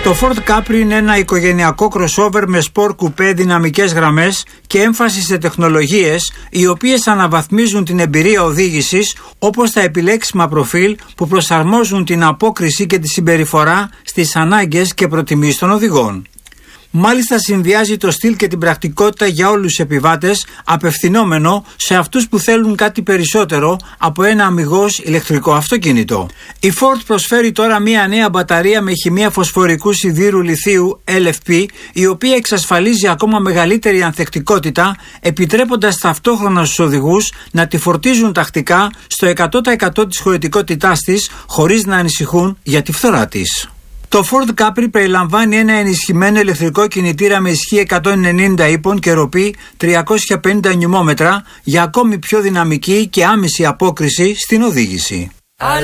Το Ford Capri είναι ένα οικογενειακό crossover με σπορ κουπέ, δυναμικές γραμμές και έμφαση σε τεχνολογίες οι οποίες αναβαθμίζουν την εμπειρία οδήγησης, όπως τα επιλέξιμα προφίλ που προσαρμόζουν την απόκριση και τη συμπεριφορά στις ανάγκες και προτιμήσεις των οδηγών. Μάλιστα συνδυάζει το στυλ και την πρακτικότητα για όλους τους επιβάτες, απευθυνόμενο σε αυτούς που θέλουν κάτι περισσότερο από ένα αμιγώς ηλεκτρικό αυτοκίνητο. Η Ford προσφέρει τώρα μια νέα μπαταρία με χημεία φωσφορικού σιδήρου λιθίου LFP, η οποία εξασφαλίζει ακόμα μεγαλύτερη ανθεκτικότητα, επιτρέποντας ταυτόχρονα στους οδηγούς να τη φορτίζουν τακτικά στο 100% της χωρητικότητάς της, χωρίς να ανησυχούν για τη φθορά της. Το Ford Capri περιλαμβάνει ένα ενισχυμένο ηλεκτρικό κινητήρα με ισχύ 190 ύπων και ροπή 350 νιουμόμετρα για ακόμη πιο δυναμική και άμεση απόκριση στην οδήγηση.